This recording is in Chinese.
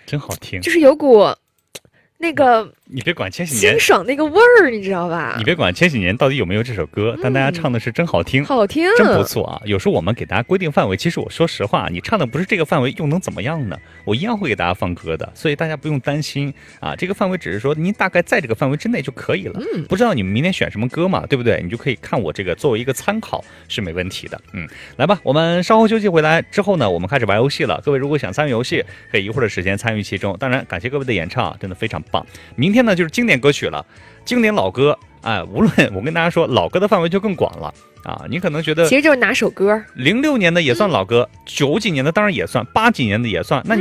真好听。 就是有股那个你别管千禧年清爽那个味儿，你知道吧？ 你别管千禧年到底有没有这首歌，但大家唱的是真好听， 好听， 真不错啊！有时候我们给大家规定范围，其实我说实话，你唱的不是这个范围，又能怎么样呢？我一样会给大家放歌的，所以大家不用担心啊。这个范围只是说您大概在这个范围之内就可以了。不知道你们明天选什么歌嘛？对不对？你就可以看我这个作为一个参考是没问题的。来吧，我们稍后休息回来之后呢，我们开始玩游戏了。各位如果想参与游戏，可以一会儿的时间参与其中。当然，感谢各位的演唱，真的非常棒。明天呢就是经典歌曲了，经典老歌。无论我跟大家说，老歌的范围就更广了啊！你可能觉得其实就是哪首歌 ，06年的也算老歌，90几年的当然也算，80几年的也算。那